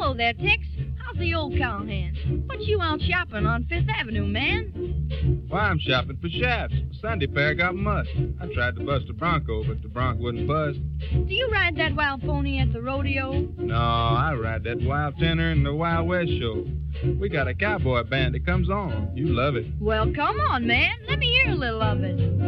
Hello there, Tex. How's the old cowhand? What you out shopping on Fifth Avenue, man? Why, I'm shopping for shafts. Sunday pair got mussed. I tried to bust a bronco, but the bronc wouldn't bust. Do you ride that wild pony at the rodeo? No, I ride that wild tenor in the Wild West show. We got a cowboy band that comes on. You love it. Well, come on, man. Let me hear a little of it.